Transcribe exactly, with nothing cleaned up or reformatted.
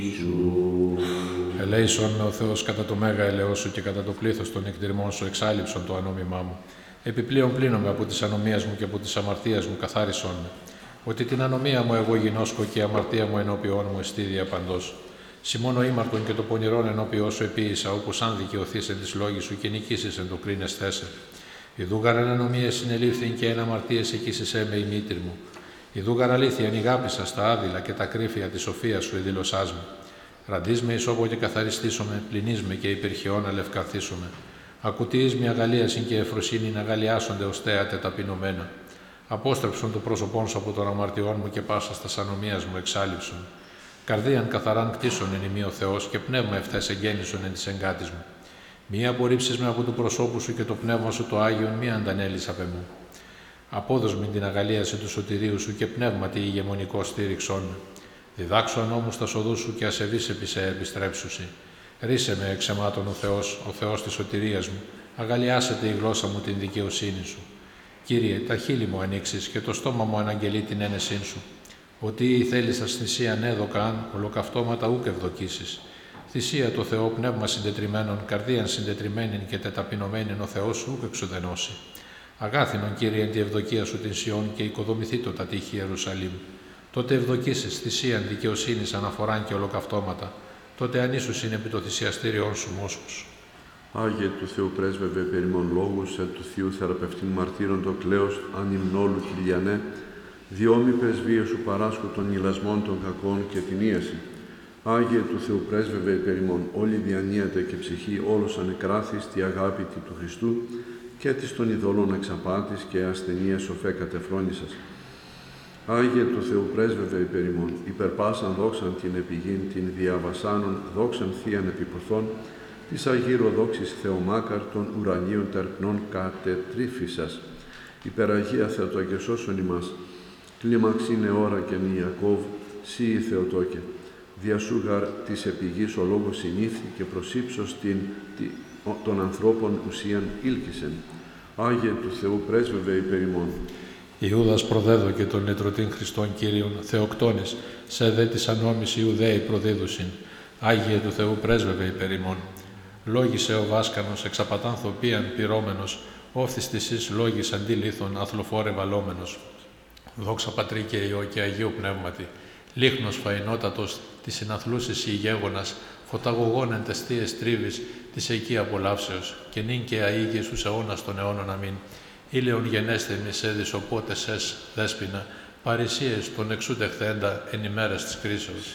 Σου. Ελέησον με ο Θεός κατά το μέγα ελεός σου και κατά το πλήθος των εκτιρμών σου εξάλληψον το ανόμημά μου. Επιπλέον πλύνομαι από τις ανομίας μου και από τις αμαρτίας μου καθάρισον με. Ότι την ανομία μου εγώ γινώσκω και η αμαρτία μου ενώπιόν μου εστί διαπαντός. Σιμώνω ήμαρτον και το πονηρόν ενώπιό σου επίησα, όπως αν δικαιωθείς εν της λόγης σου και νικήσεις εν το κρίνες θέσε. Ιδούγαρ εν ανομίες συνελήφθην και εν αμαρτίες εκείσισέ με η μήτρη μου. Ιδούγαρ αλήθεια ενηγάπησα στα άδειλα και τα κρύφια της σοφίας σου εδήλωσάς μου. Ραντείς με ισόπο και καθαριστήσομαι, πλυνείς με και υπερχαιών αλευκαθίσομαι. Ακουτείς με αγαλίασιν και εφροσύνην αγαλιάσονται ως θέατε ταπεινωμένα. Απόστρεψον το πρόσωπόν σου από των αμαρτιών μου και πάσα στα ανομίας μου εξάλληψον. Καρδίαν καθαράν κτίσον εν ημί ο Θεός και πνεύμα ευθές εγγέννησον εν της εγκάτης μου. Μη απορρίψεις με από του προσώπου σου και το πνεύμα σου το Άγιον μη αντανέλεις απ' εμού. Απόδος μην την αγαλίαση του σωτηρίου σου και πνεύματι ηγεμονικό στήριξόν με. Διδάξω ανώμους τα σοδούς σου και ασεβείς επί σε επιστρέψουσι. Ρίσε με εξ εμάτων ο Θεός, ο Θεός της σωτηρίας μου. Αγαλιάσετε η γλώσσα μου την δικαιοσύνη σου. Κύριε, τα χείλη μου ανοίξεις και το στόμα μου αναγγελεί την ένεσήν σου. Ότι η θέλησας θυσίαν έδωκα αν, ολοκαυτώματα ούκ ευδοκίσεις. Θυσία το Θεό πνεύμα συντετριμένων, καρδίαν συντετριμένην και τεταπεινωμένην ο Θεός σου ούκ εξουδενώσει. Αγάθινον, Κύριε, εν τη ευδοκία σου την Σιών και οικοδομηθεί το τα τείχη Ιερουσαλήμ. Τότε ευδοκίσεις θυσίαν δικαιοσύνης αναφοράν και ολοκαυτώματα. Τότε ανήσουσιν επί το θυσιαστήριόν σου μόσχος. Άγιε του Θεού πρέσβευε περιμόν λόγους, ε του Θείου θεραπευτήν μαρτύρων το κλαίος, αν υμνόλου χιλιανέ, διόμοι πρεσβείε σου παράσκου των ηλασμών των κακών και την ίαση. Άγιε του Θεού πρέσβευε περιμόν όλη διανοίαται και ψυχή όλος ανεκράθης τη αγάπη του Χριστού και της των ειδόλων εξαπάτης και ασθενεία σοφέ κατεφρόνησας. Άγιε του Θεού πρέσβευε υπερημών, υπερπάσαν δόξαν την επιγήν, την διαβασάνων δόξαν θείαν επιποθών, της Αγίρου δόξης Θεομάκαρ των ουρανίων τερπνών κατετρίφησας. Υπεραγία Θεοτόκε σώσον ημάς, κλίμαξ είναι ώρα και μη Ιακώβ, σύ η Θεοτόκε. Διασούγαρ της επιγής ο λόγος συνήθη και προσύψος την, τη, ο, των ανθρώπων ουσίαν ήλκησεν. Άγιε του Θεού πρέσβευε υπερημών. Ιούδας προδέδωκε τον λυτρωτήν Χριστόν Κύριον, Θεοκτόνης, σε δε της ανόμης Ιουδαίοι προδίδουσιν. Άγιε του Θεού πρέσβευε υπερ ημών. Λόγισε ο βάσκανος, εξαπατάνθοποιαν πυρώμενος, όφθης της εις λόγης αντίληθων, αθλοφόρε βαλόμενος. Δόξα Πατρί και Υιό και Αγίου Πνεύματι, λίχνος φαϊνότατος, της συναθλούσης ηγέγονας, φωταγωγών εν τεστίες τρίβης, της εκεί απολαύσεως, και νυν και αίγης ους αιώνας των αιώνων αμήν. Ήλαιον γενέστε μισέδης οπότε σες, δέσποινα, παρησίες των εξούτεχθέντα εν ημέρας της κρίσεως.